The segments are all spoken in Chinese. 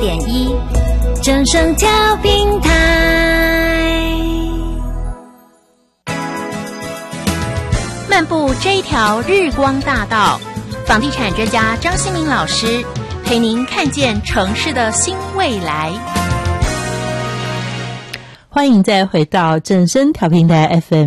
104.1正声调频台。漫步这一条日光大道，房地产专家张新明老师陪您看见城市的新未来。 欢迎再回到正声调频台 FM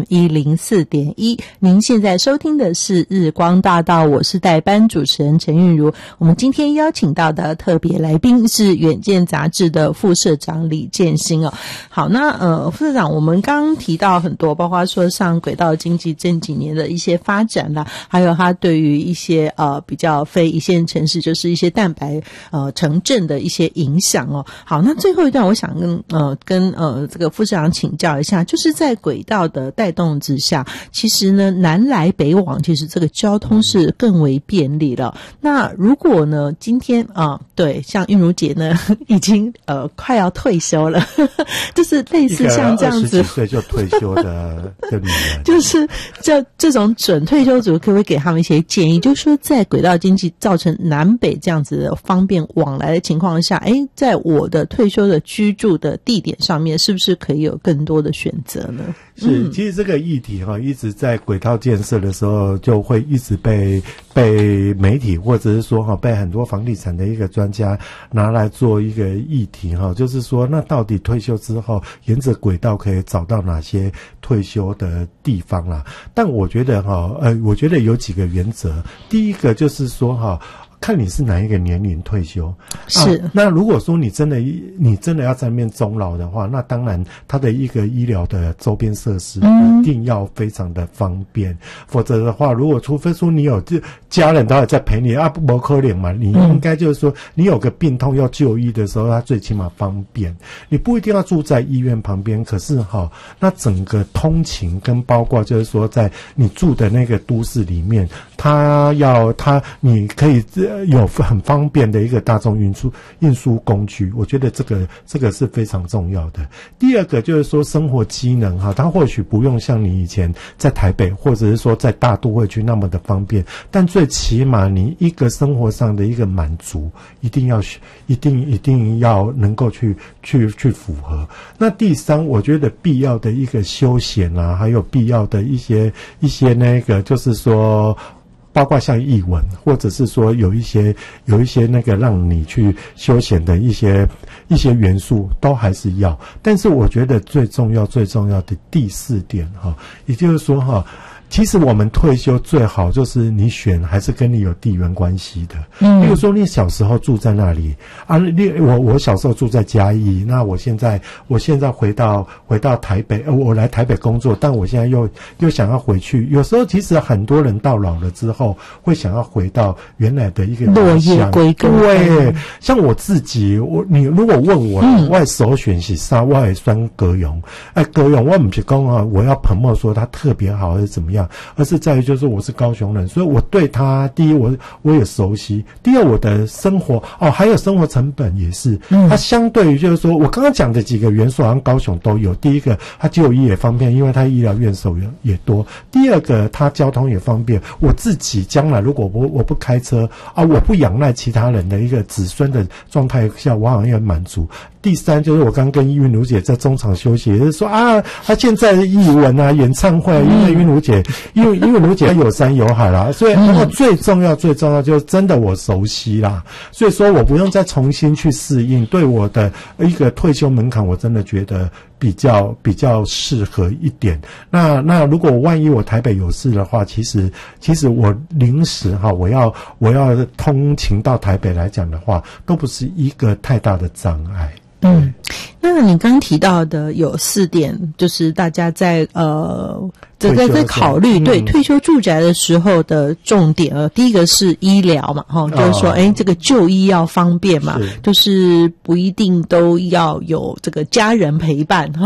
104.1，您现在收听的是日光大道，我是代班主持人陈韵如。我们今天邀请到的特别来宾是远见杂志的副社长李建新哦。好，那副社长，我们刚刚提到很多，包括说像轨道经济这几年的一些发展啦，还有它对于一些比较非一线城市，就是一些蛋白城镇的一些影响哦。好，那最后一段我想跟这个副社长请教一下，就是在轨道的带动之下，其实呢南来北往，其实这个交通是更为便利了。那如果呢今天对，像韵如姐呢已经快要退休了，就是类似像这样子，20几岁就退休的女人， 就是这种准退休族，可不可以给他们一些建议？就是说，在轨道经济造成南北这样子的方便往来的情况下，在我的退休的居住的地点上面，是不是可以有更多的选择呢？ 是，其实这个议题一直在轨道建设的时候，就会一直被媒体或者是说被很多房地产的一个专家拿来做一个议题就是说，那到底退休之后沿着轨道可以找到哪些退休的地方啦？但我觉得我觉得有几个原则。第一个就是说看你是哪一个年龄退休， 是那如果说你真的要在那边终老的话，那当然它的一个医疗的周边设施一定要非常的方便，否则的话，除非说你有家人都还在陪你不可能嘛，你应该就是说你有个病痛要就医的时候，它最起码方便，你不一定要住在医院旁边，可是那整个通勤跟包括就是说在你住的那个都市里面，你可以有很方便的一个大众运输工具，我觉得这个是非常重要的。第二个就是说生活机能它或许不用像你以前在台北或者是说在大都会区那么的方便，但最起码你一个生活上的一个满足一定要能够去符合。那第三，我觉得必要的一个休闲还有必要的一些那个就是说包括像艺文，或者是说有一些那个让你去休闲的一些元素都还是要。但是我觉得最重要的第4点也就是说其实我们退休最好就是你选还是跟你有地缘关系的，比如说你小时候住在那里我小时候住在嘉义，那我现在回到台北，我来台北工作，但我现在又想要回去。有时候其实很多人到老了之后会想要回到原来的一个落叶归根。 对，像我自己，你如果问我我的首选是啥，我会选高雄。高雄我不是说我要捧墨说它特别好还是怎么样，而是在于就是我是高雄人，所以我对他第一我也熟悉，第二我的生活还有生活成本也是它相对于就是说我刚刚讲的几个元素好像高雄都有。第一个它就医也方便，因为它医疗院所也多。第二个它交通也方便，我自己将来如果我不开车我不仰赖其他人的一个子孙的状态下，我好像也满足。第三就是我刚跟韵如姐在中场休息，就是说她现在的艺文演唱会，因为韵如姐有山有海啦，所以最重要就是真的我熟悉啦，所以说我不用再重新去适应，对我的一个退休门槛我真的觉得比较适合一点。那如果万一我台北有事的话，其实我临时我要通勤到台北来讲的话，都不是一个太大的障碍。 那你刚提到的有4点，就是大家在在考虑对退休住宅的时候的重点第一个是医疗嘛就是说这个就医要方便嘛，就是不一定都要有这个家人陪伴